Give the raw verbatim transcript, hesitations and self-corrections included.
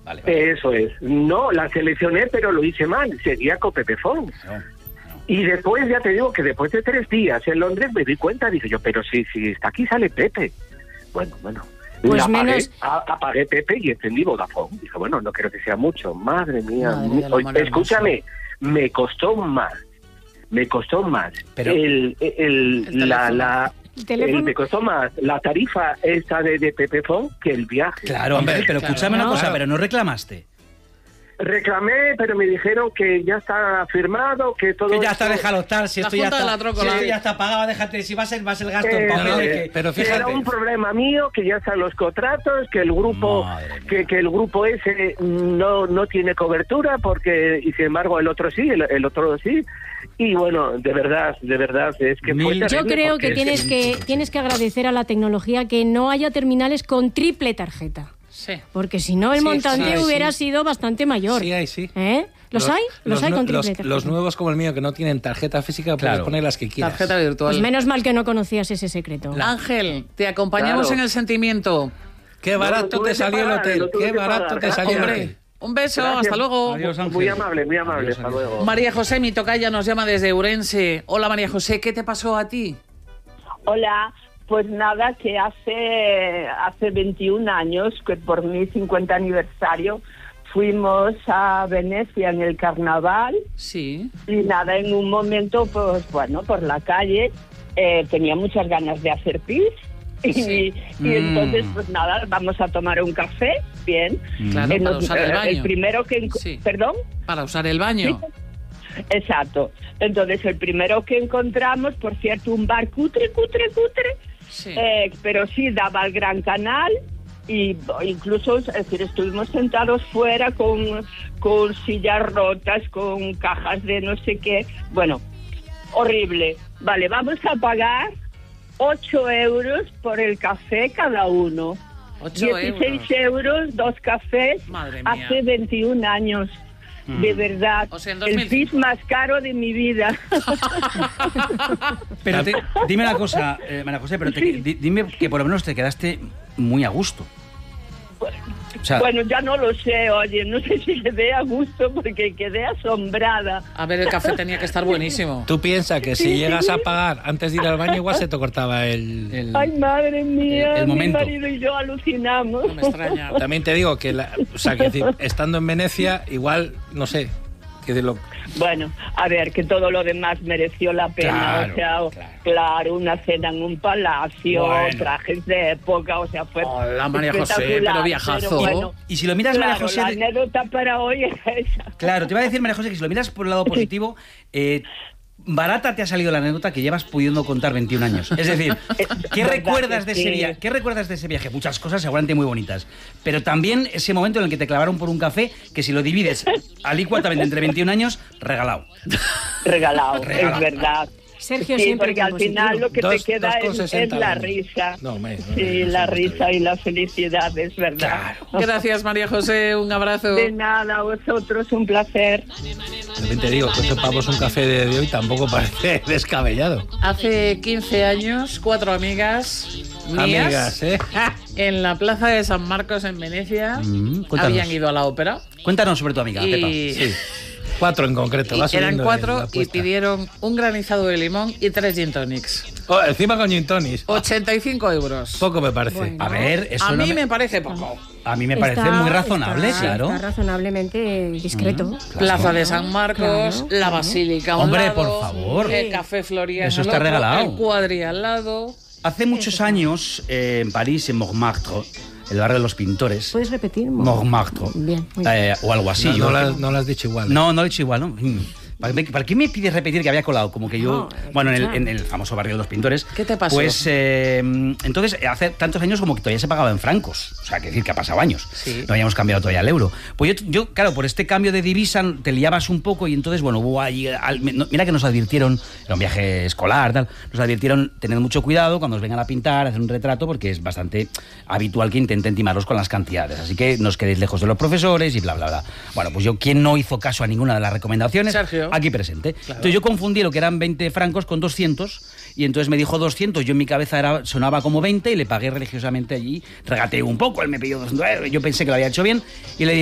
vale, vale. Eso es. No, la seleccioné, pero lo hice mal. Seguía con Pepefón. No, no. Y después, ya te digo que después de tres días en Londres me di cuenta, dije yo, pero si, si está aquí sale Pepe. Bueno, bueno. Pues la apagué, menos... a, apagué Pepe y encendí Vodafone. Dije, bueno, no quiero que sea mucho. Madre mía. Madre mi, de la oye, escúchame, me costó más. Me costó más. Pero el, el, el la, la, ¿El el, me costó más la tarifa esta de, de Pepefón que el viaje. Claro, hombre, pero claro, escúchame no. una cosa, Claro. pero no reclamaste. Reclamé, pero me dijeron que ya está firmado, que todo Que ya esto- está, déjalo estar, si La esto ya Junta de está, la Trócola. si esto ya está pagado, déjate, si va a ser, va a ser gasto en Eh, papel, no, que- pero que fíjate. era un problema mío, que ya están los contratos, que el grupo Madre mía. que, que el grupo ese no no tiene cobertura, porque y sin embargo el otro sí, el, el otro sí. Y bueno, de verdad, de verdad, es que fue Mil- terrible. Yo creo porque que tienes es que tienes que agradecer a la tecnología que no haya terminales con triple tarjeta. Sí. Porque si no, el Sí, montante sí, hubiera sí. sido bastante mayor. Sí, hay, sí. ¿Eh? ¿Los, hay? ¿Los, hay nu- con triple los, tarjeta? los nuevos como el mío, que no tienen tarjeta física, puedes Claro. poner las que quieras. Tarjeta virtual. Pues menos mal que no conocías ese secreto. Ángel, te acompañamos Claro. en el sentimiento. Qué No, lo barato tuve te que salió el pagar, hotel. lo tuve Qué que barato pagar. te salió el Hombre, hotel. un beso, Gracias. hasta luego. Adiós, Ángel. muy amable, muy amable, Adiós, hasta adiós. luego. María José, mi tocaya, nos llama desde Ourense. Hola, María José, ¿qué te pasó a ti? Hola, pues nada, que hace hace veintiún años, que por mi cincuenta aniversario, fuimos a Venecia en el carnaval Sí. y nada, en un momento, pues bueno, por la calle, eh, tenía muchas ganas de hacer pis y, Sí. y Mm. entonces, pues nada, vamos a tomar un café, bien. Claro, Eh, para nos- usar el eh, baño. primero que... enco- Sí. ¿Perdón? Para usar el baño. Exacto. Entonces, el primero que encontramos, por cierto, un bar cutre, cutre, cutre, Sí. eh, pero sí daba al Gran Canal y incluso, es decir, estuvimos sentados fuera con, con sillas rotas, con cajas de no sé qué. Bueno, horrible. Vale, vamos a pagar ocho euros por el café cada uno. Ocho dieciséis euros. euros, dos cafés, Madre mía. hace veintiún años. De verdad, O sea, en el dos mil pis más caro de mi vida. Pero te- dime una cosa, eh, María José, pero te- di- dime que por lo menos te quedaste muy a gusto. O sea, Bueno, ya no lo sé, oye, no sé si quedé a gusto porque quedé asombrada. A ver, el café tenía que estar buenísimo. Tú piensas que si llegas a pagar antes de ir al baño, igual se te cortaba el... el- Ay, madre mía, El- el mi momento. marido y yo alucinamos. No me extraña. También te digo que, la, o sea, que decir, estando en Venecia, igual, no sé, que de lo... Bueno, a ver, que todo lo demás mereció la pena, Claro, o sea, claro. claro, una cena en un palacio, Bueno. trajes de época, o sea, fue Hola, María José, espectacular, pero viajazo. pero bueno, y si lo miras, María claro, José... la de- anécdota para hoy es esa. Claro, te iba a decir, María José, que si lo miras por el lado positivo, eh, barata te ha salido la anécdota que llevas pudiendo contar veintiún años. Es decir, ¿qué verdad recuerdas que de ese sí. viaje? ¿Qué recuerdas de ese viaje? Muchas cosas seguramente muy bonitas. Pero también ese momento en el que te clavaron por un café, que si lo divides alícuatamente entre veintiún años, regalado. Regalado, Regalado. es verdad. Sergio Sí, siempre porque con al positivo. final lo que Dos- te queda dos con es, sesenta es la al año. risa. No, me- no, sí, no, la no, risa y la felicidad, es verdad. Gracias, María José, un abrazo. De nada, a vosotros, un placer. También te digo, ocho pavos un café de, de hoy tampoco parece descabellado. Hace quince años, cuatro amigas mías Amigas, ¿eh? en la plaza de San Marcos en Venecia Mm, cuéntanos. habían ido a la ópera Cuéntanos sobre tu amiga, y, Pepa. Sí. Cuatro en concreto. y va eran subiendo cuatro la y apuesta. pidieron un granizado de limón y tres gin tonics. Oh, encima con gin tonics. ochenta y cinco euros. Poco me parece. Bueno. A ver, eso A no mí me parece poco. a mí me parece Está- muy razonable, está- claro. Está razonablemente discreto. Plaza de San Marcos, Claro, la claro. Basílica a un Hombre, lado, por favor. el Café Floriano Eso al está otro, regalado. el Cuadri al lado. Hace muchos años, eh, en París, en Montmartre, el barrio de los pintores, ¿Puedes repetir? Montmartre, Bien, muy bien. eh, o algo así. No, yo- no, la- no lo has dicho igual. No, no lo he dicho igual, ¿no? Mm. ¿Para, qué- ¿Para qué me pides repetir que había colado? Como que yo... No, bueno, en el, escucha. en el famoso barrio de los pintores. ¿Qué te pasó? Pues eh, entonces, hace tantos años como que todavía se pagaba en francos. O sea, que decir que ha pasado años. Sí. No habíamos cambiado todavía el euro. Pues yo, yo, claro, por este cambio de divisa te liabas un poco y entonces, bueno, hubo allí... al- no, mira que nos advirtieron, era un viaje escolar, tal, nos advirtieron tener mucho cuidado cuando os vengan a pintar, a hacer un retrato, porque es bastante habitual que intenten timaros con las cantidades. Así que no os quedéis lejos de los profesores y bla, bla, bla. Bueno, pues yo, ¿quién no hizo caso a ninguna de las recomendaciones? Sergio. Aquí presente. Entonces yo confundí lo que eran veinte francos con doscientos y entonces me dijo doscientos, yo en mi cabeza era, sonaba como veinte y le pagué religiosamente allí, regateé un poco, él me pidió doscientos, yo pensé que lo había hecho bien y le